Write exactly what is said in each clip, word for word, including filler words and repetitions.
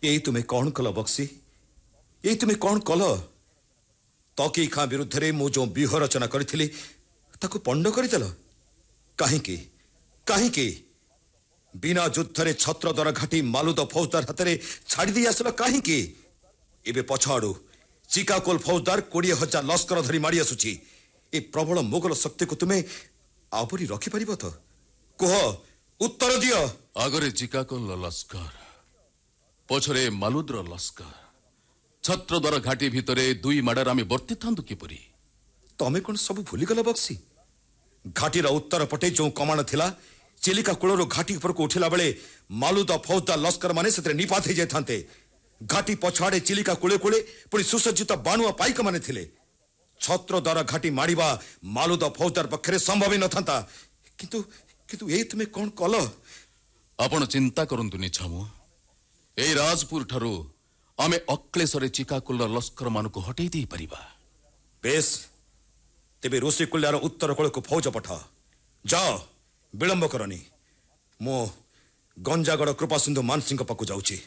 ये तुम्हें कौन कल बक्सी ये तुम्हें कौन कल तकी खां विरुद्ध रे मु जो व्यूह रचना करी ताको पंड करदेल कहीं कहीं बिना युद्ध रे छत्रद्वार घाटी मालुद फौजदार हाथ में छाड़ी दे आसल कहीं एबे पछाड़ू चिकाकोल फौजदार कोड़े हजार लस्कर धरी माड़ी आसुची ए प्रबल मोगल शक्ति को तुम्हें आवरी रखी पारिबो तो कह उत्तर दियो। आगरे चिकाकोल लस्कर पछरे मालुद्र लस्कर छत्रद्वार घाटी भितरे दुई माड़ार आमे वर्ती थांदु किपरि तमे कोन सब भूली गला बक्सी घाटीर उत्तर पटे जो कमाण थिला चिलिका कूलर घाटी ऊपर को उठिला बेले मालुद फौजदार लस्कर माने सेतरे निपात हो जाते घाटी पछाड़े चिलिका कूले कूले पुणी सुसज्जित बानुआ पाइक माने थिले छत्रद्वार घाटी माड़िबा मालुद फौजदार पक्षरे संभव ही न था किंतु किंतु ए तुमे कौन कल आपण चिंता करंतुनी छामु ए राजपुर ठारू आमे अक्लेशरे चिकाकोल लस्कर मानकु हटेई देई परिबा। बेस तेबे ऋषिकुल्यार उत्तर कोल को फौज पठा जाओ विलंब करनी मो गंजागढ़ कृपा सिंधु मानसिंह पाकु जाउची।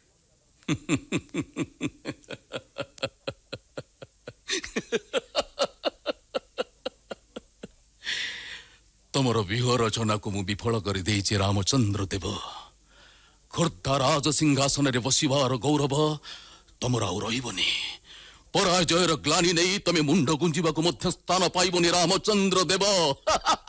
तमर व्यूह रचना को मु विफल कर देइछि रामचंद्र देव खोर्धा राज सिंहासन रे बसिबार गौरव तमर आउ रहिबनी पराजयर ग्लानी नहीं तमे मुंड गुंजिबा को मध्य स्थान पाइबनी रामचंद्र देव।